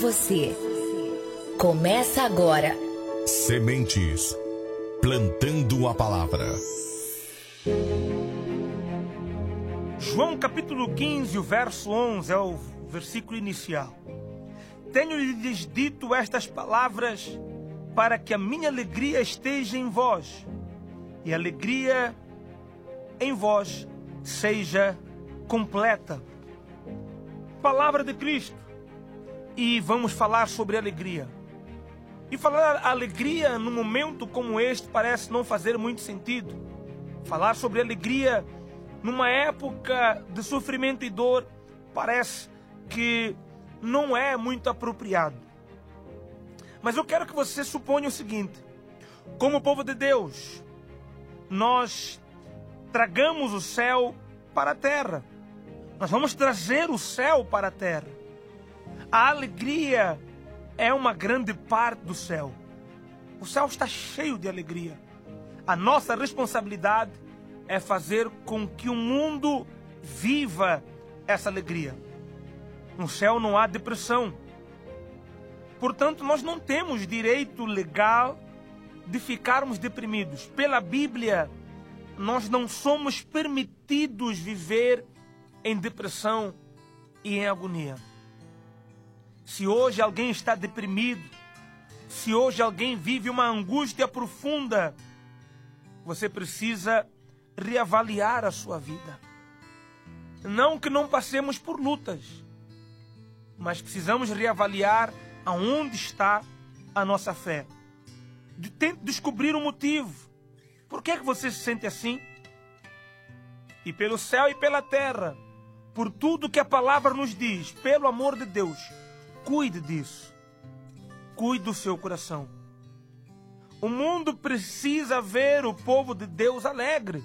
Você. Começa agora. Sementes. Plantando a palavra. João capítulo 15, o verso 11 é o versículo inicial. Tenho-lhes dito estas palavras para que a minha alegria esteja em vós e a alegria em vós seja completa. Palavra de Cristo. E vamos falar sobre alegria. E falar alegria num momento como este parece não fazer muito sentido. Falar sobre alegria numa época de sofrimento e dor parece que não é muito apropriado. Mas eu quero que você suponha o seguinte: como povo de Deus, nós tragamos o céu para a terra. Nós vamos trazer o céu para a terra. A alegria é uma grande parte do céu. O céu está cheio de alegria. A nossa responsabilidade é fazer com que o mundo viva essa alegria. No céu não há depressão. Portanto, nós não temos direito legal de ficarmos deprimidos. Pela Bíblia, nós não somos permitidos viver em depressão e em agonia. Se hoje alguém está deprimido, se hoje alguém vive uma angústia profunda, você precisa reavaliar a sua vida. Não que não passemos por lutas, mas precisamos reavaliar aonde está a nossa fé. Tente descobrir o motivo. Por que você se sente assim? E pelo céu e pela terra, por tudo que a palavra nos diz, pelo amor de Deus, cuide disso. Cuide do seu coração. O mundo precisa ver o povo de Deus alegre.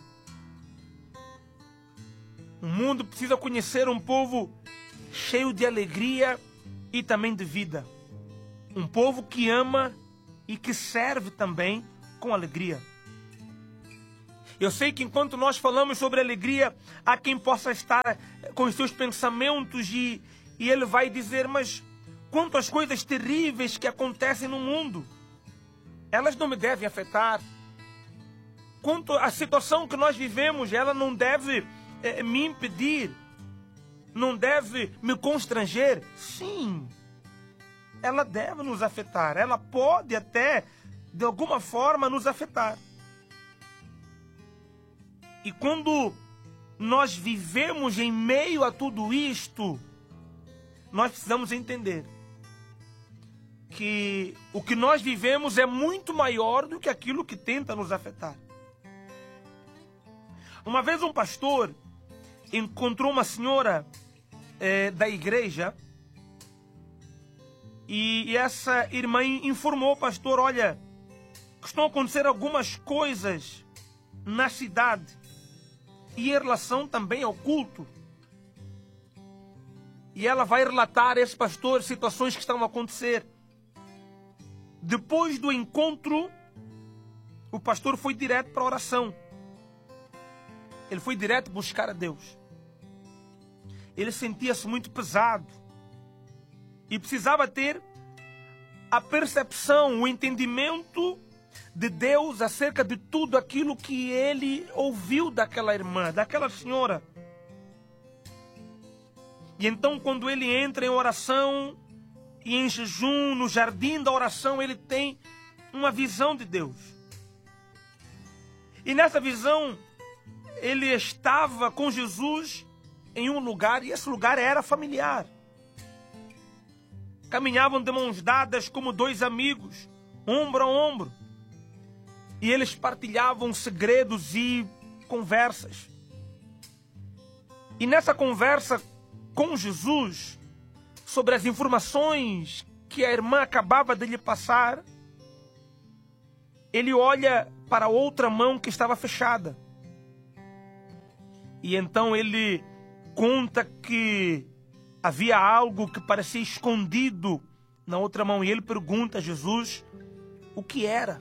O mundo precisa conhecer um povo cheio de alegria e também de vida. Um povo que ama e que serve também com alegria. Eu sei que enquanto nós falamos sobre alegria, há quem possa estar com os seus pensamentos e ele vai dizer: mas quanto às coisas terríveis que acontecem no mundo, elas não me devem afetar. Quanto à situação que nós vivemos, ela não deve me impedir, não deve me constranger. Sim, ela deve nos afetar, ela pode até, de alguma forma, nos afetar. E quando nós vivemos em meio a tudo isto, nós precisamos entender que o que nós vivemos é muito maior do que aquilo que tenta nos afetar. Uma vez um pastor encontrou uma senhora da igreja e essa irmã informou o pastor: olha, estão a acontecer algumas coisas na cidade e em relação também ao culto. E ela vai relatar a esse pastor situações que estão a acontecer. Depois do encontro, o pastor foi direto para a oração. Ele foi direto buscar a Deus. Ele sentia-se muito pesado e precisava ter a percepção, o entendimento de Deus acerca de tudo aquilo que ele ouviu daquela irmã, daquela senhora. E então, quando ele entra em oração e em jejum, no jardim da oração, ele tem uma visão de Deus. E nessa visão, ele estava com Jesus em um lugar, e esse lugar era familiar. Caminhavam de mãos dadas como dois amigos, ombro a ombro. E eles partilhavam segredos e conversas. E nessa conversa com Jesus, sobre as informações que a irmã acabava de lhe passar, ele olha para a outra mão que estava fechada. E então ele conta que havia algo que parecia escondido na outra mão. E ele pergunta a Jesus o que era.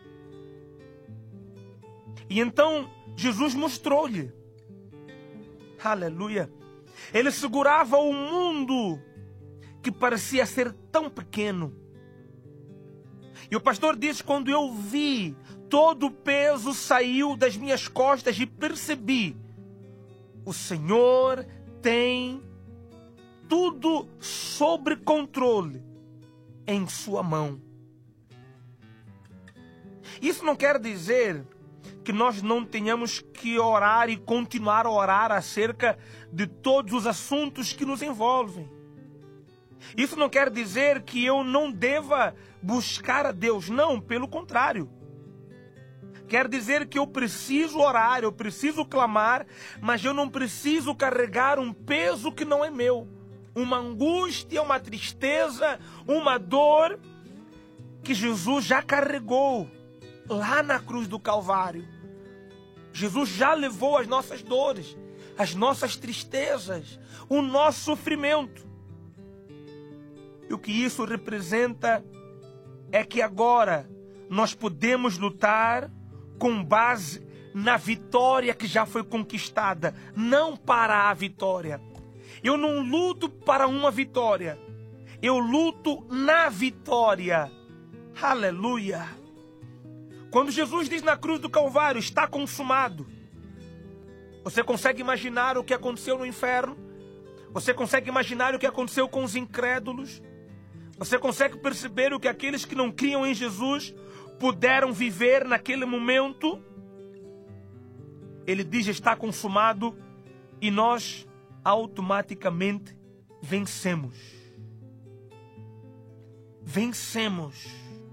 E então Jesus mostrou-lhe. Aleluia. Ele segurava o mundo que parecia ser tão pequeno. E o pastor diz: quando eu vi, todo o peso saiu das minhas costas e percebi, o Senhor tem tudo sob controle em sua mão. Isso não quer dizer que nós não tenhamos que orar e continuar a orar acerca de todos os assuntos que nos envolvem. Isso não quer dizer que eu não deva buscar a Deus. Não, pelo contrário. Quer dizer que eu preciso orar, eu preciso clamar, mas eu não preciso carregar um peso que não é meu. Uma angústia, uma tristeza, uma dor que Jesus já carregou lá na cruz do Calvário. Jesus já levou as nossas dores, as nossas tristezas, o nosso sofrimento. E o que isso representa é que agora nós podemos lutar com base na vitória que já foi conquistada, não para a vitória. Eu não luto para uma vitória, eu luto na vitória. Aleluia! Quando Jesus diz na cruz do Calvário, está consumado, você consegue imaginar o que aconteceu no inferno? Você consegue imaginar o que aconteceu com os incrédulos? Você consegue perceber o que aqueles que não criam em Jesus puderam viver naquele momento? Ele diz: está consumado, e nós automaticamente vencemos. Vencemos.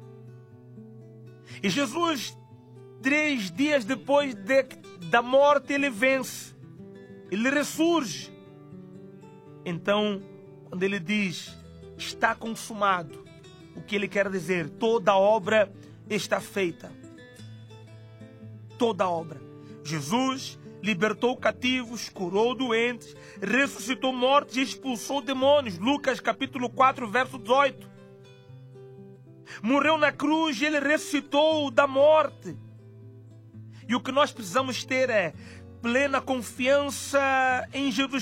E Jesus, 3 dias depois da morte, ele vence. Ele ressurge. Então, quando ele diz, está consumado, o que ele quer dizer? Toda a obra está feita. Toda a obra. Jesus libertou cativos, curou doentes, ressuscitou mortos e expulsou demônios. Lucas capítulo 4, verso 18. Morreu na cruz e ele ressuscitou da morte. E o que nós precisamos ter é plena confiança em Jesus